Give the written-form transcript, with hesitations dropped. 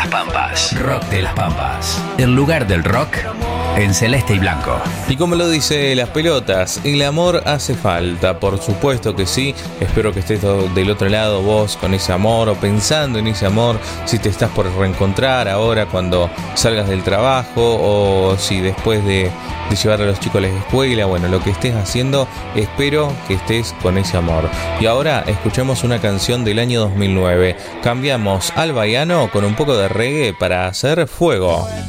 las Pampas. Rock de las Pampas. El lugar del rock en celeste y blanco. Y como lo dice Las Pelotas, el amor hace falta, por supuesto que sí. Espero que estés del otro lado vos con ese amor o pensando en ese amor, si te estás por reencontrar ahora cuando salgas del trabajo o si después de llevar a los chicos a la escuela, bueno, lo que estés haciendo, espero que estés con ese amor. Y ahora escuchemos una canción del año 2009. Cambiamos al baiano con un poco de reggae para hacer fuego.